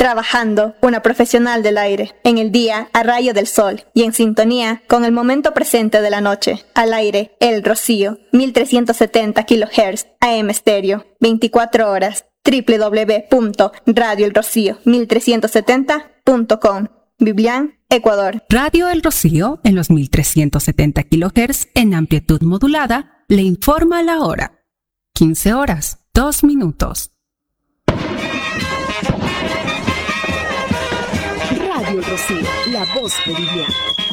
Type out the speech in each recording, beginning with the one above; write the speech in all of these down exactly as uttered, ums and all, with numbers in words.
Trabajando, una profesional del aire. En el día, a rayo del sol. Y en sintonía con el momento presente de la noche. Al aire, El Rocío. mil trescientos setenta kilohertz. A M Stereo. veinticuatro horas. doble u doble u doble u punto radio el rocío mil trescientos setenta punto com. Biblián, Ecuador. Radio El Rocío, en los mil trescientos setenta kilohertz en amplitud modulada, le informa la hora. quince horas, dos minutos. Radio El Rocío, la voz de Biblián.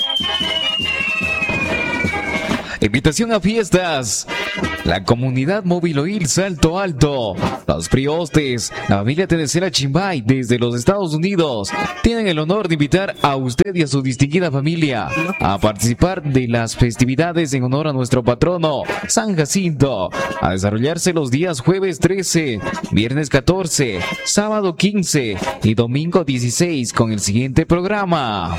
Invitación a fiestas. La comunidad Móvil Oil Salto Alto, los Priostes, la familia Tenecela Chimbay desde los Estados Unidos tienen el honor de invitar a usted y a su distinguida familia a participar de las festividades en honor a nuestro patrono San Jacinto, a desarrollarse los días jueves trece, viernes catorce, sábado quince y domingo dieciséis con el siguiente programa.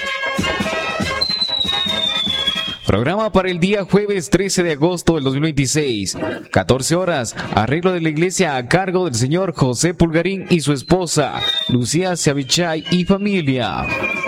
Programa para el día jueves trece de agosto del dos mil veintiséis, catorce horas, arreglo de la iglesia a cargo del señor José Pulgarín y su esposa, Lucía Seabichay y familia.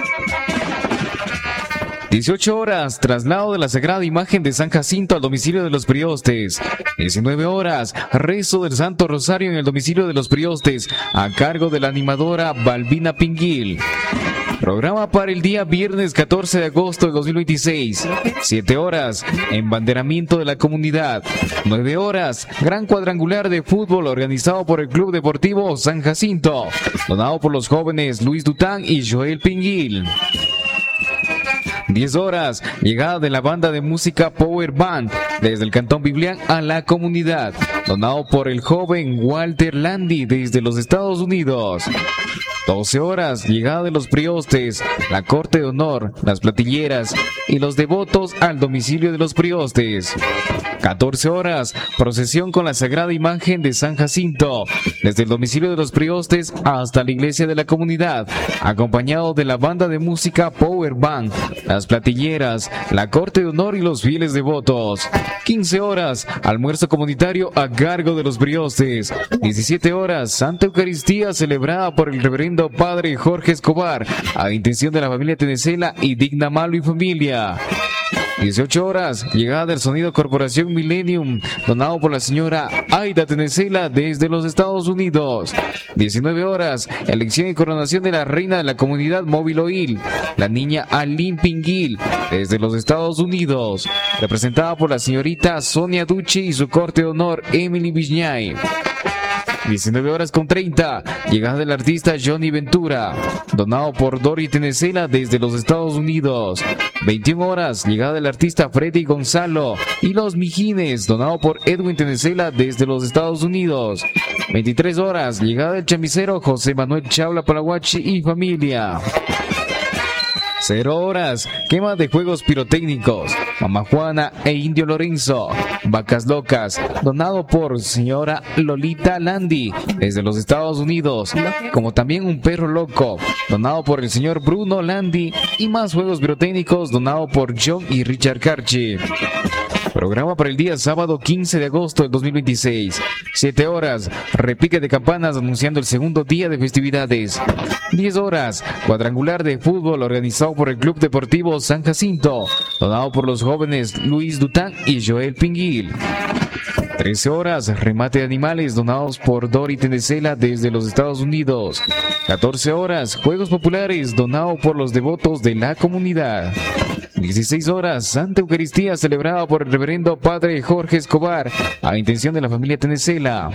dieciocho horas, traslado de la Sagrada Imagen de San Jacinto al domicilio de los Priostes. diecinueve horas, rezo del Santo Rosario en el domicilio de los Priostes, a cargo de la animadora Balbina Pinguil. Programa para el día viernes catorce de agosto de dos mil veintiséis. siete horas, embanderamiento de la comunidad. nueve horas, gran cuadrangular de fútbol organizado por el Club Deportivo San Jacinto, donado por los jóvenes Luis Dután y Joel Pinguil. diez horas, llegada de la banda de música Power Band desde el Cantón Biblián a la comunidad, donado por el joven Walter Landi desde los Estados Unidos. doce horas, llegada de los Priostes, la corte de honor, las platilleras y los devotos al domicilio de los Priostes. catorce horas, procesión con la Sagrada Imagen de San Jacinto, desde el domicilio de los Priostes hasta la iglesia de la comunidad, acompañado de la banda de música Power Band, las platilleras, la corte de honor y los fieles devotos. quince horas, almuerzo comunitario a cargo de los Priostes. diecisiete horas, Santa Eucaristía celebrada por el reverendo Padre Jorge Escobar, a intención de la familia Tenecela y Digna Malo y familia. dieciocho horas, llegada del sonido Corporación Millennium, donado por la señora Aida Tenecela desde los Estados Unidos. diecinueve horas, elección y coronación de la reina de la comunidad Móvil Oil, la niña Aline Pinguil, desde los Estados Unidos, representada por la señorita Sonia Ducci y su corte de honor Emily Viñay. diecinueve horas con treinta, llegada del artista Johnny Ventura, donado por Dori Tenecela desde los Estados Unidos. veintiuna horas, llegada del artista Freddy Gonzalo y los Mijines, donado por Edwin Tenecela desde los Estados Unidos. veintitrés horas, llegada del chamisero José Manuel Chabla Palahuachi y familia. Cero horas, quema de juegos pirotécnicos, Mamá Juana e Indio Lorenzo, Vacas Locas, donado por señora Lolita Landi, desde los Estados Unidos, como también un perro loco, donado por el señor Bruno Landi, y más juegos pirotécnicos, donado por John y Richard Carchi. Programa para el día sábado quince de agosto del dos mil veintiséis. siete horas, repique de campanas anunciando el segundo día de festividades. diez horas, cuadrangular de fútbol organizado por el Club Deportivo San Jacinto, donado por los jóvenes Luis Dután y Joel Pinguil. trece horas, remate de animales donados por Dori Tenecela desde los Estados Unidos. catorce horas, juegos populares donado por los devotos de la comunidad. dieciséis horas, Santa Eucaristía celebrada por el reverendo Padre Jorge Escobar, a intención de la familia Tenecela.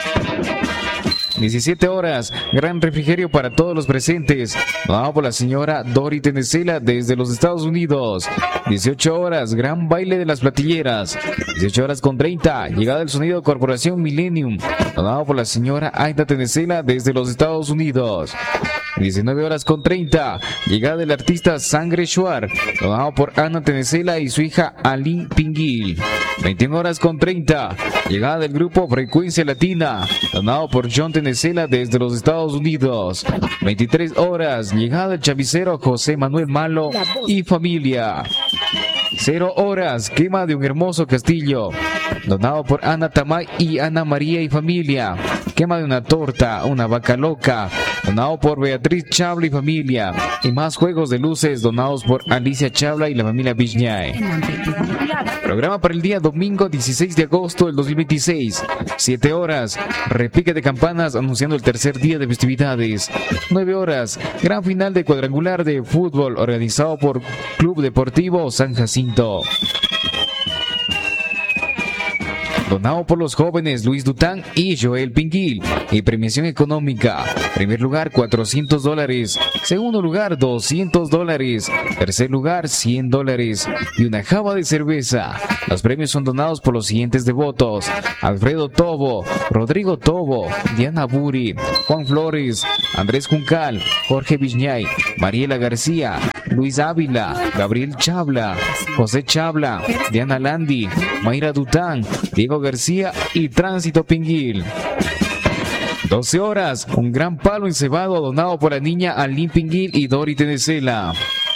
diecisiete horas, gran refrigerio para todos los presentes, donado por la señora Dori Tenecela desde los Estados Unidos. dieciocho horas, gran baile de las platilleras. dieciocho horas con treinta, llegada del sonido Corporación Millennium, donado por la señora Aida Tenecela desde los Estados Unidos. diecinueve horas con treinta, llegada del artista Sangre Shuar, donado por Ana Tenecela y su hija Aline Pinguil. veintiuna horas con treinta, llegada del grupo Frecuencia Latina, donado por John Tenecela desde los Estados Unidos. veintitrés horas, llegada del chamisero José Manuel Malo y familia. Cero horas, quema de un hermoso castillo, donado por Ana Tamay y Ana María y familia. Quema de una torta, una vaca loca, donado por Beatriz Chabla y familia. Y más juegos de luces donados por Alicia Chabla y la familia Viñay. En amplitud modulada. Programa para el día domingo dieciséis de agosto del dos mil veintiséis. siete horas. Repique de campanas anunciando el tercer día de festividades. nueve horas. Gran final de cuadrangular de fútbol organizado por Club Deportivo San Jacinto. Donado por los jóvenes Luis Dután y Joel Pinguil. Y premiación económica. Primer lugar, cuatrocientos dólares. Segundo lugar, doscientos dólares. Tercer lugar, cien dólares. Y una java de cerveza. Los premios son donados por los siguientes devotos: Alfredo Tobo, Rodrigo Tobo, Diana Buri, Juan Flores, Andrés Juncal, Jorge Viñay, Mariela García, Luis Ávila, Gabriel Chabla, José Chabla, Diana Landi, Mayra Dután, Diego García y Tránsito Pinguil. doce horas, un gran palo encebado donado por la niña Alín Pinguil y Dori Tenecela.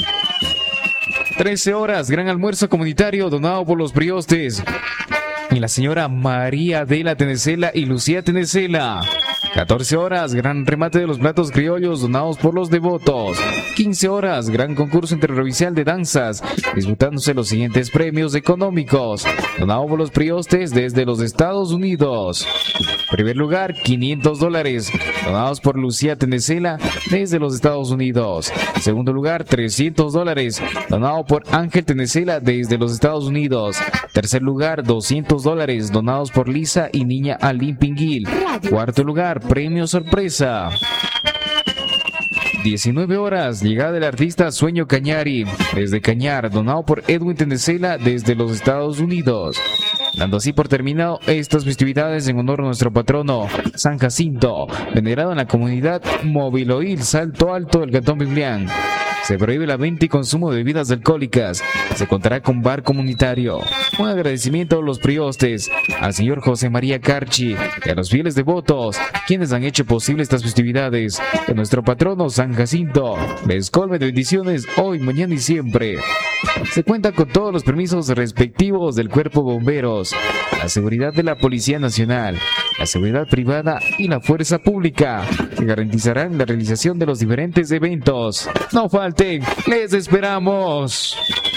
trece horas, gran almuerzo comunitario donado por los priostes y la señora María Adela Tenecela y Lucía Tenecela. catorce horas, gran remate de los platos criollos donados por los devotos. quince horas, gran concurso interprovincial de danzas, disputándose los siguientes premios económicos, donado por los priostes desde los Estados Unidos. Primer lugar, quinientos dólares, donados por Lucía Tenecela desde los Estados Unidos. Segundo lugar, trescientos dólares, donado por Ángel Tenecela desde los Estados Unidos. Tercer lugar, doscientos dólares, donados por Lisa y niña Alín Pinguil. Cuarto lugar, premio sorpresa. diecinueve horas, llegada del artista Sueño Cañari desde Cañar, donado por Edwin Tenecela desde los Estados Unidos. Dando así por terminado estas festividades en honor a nuestro patrono San Jacinto, venerado en la comunidad Moviloil Salto Alto del Cantón Biblián. Se prohíbe la venta y consumo de bebidas alcohólicas. Se contará con bar comunitario. Un agradecimiento a los priostes, al señor José María Carchi y a los fieles devotos, quienes han hecho posible estas festividades. Que nuestro patrono San Jacinto les colme de bendiciones hoy, mañana y siempre. Se cuenta con todos los permisos respectivos del Cuerpo de Bomberos, la seguridad de la Policía Nacional, la seguridad privada y la fuerza pública, que garantizarán la realización de los diferentes eventos. No falten, les esperamos.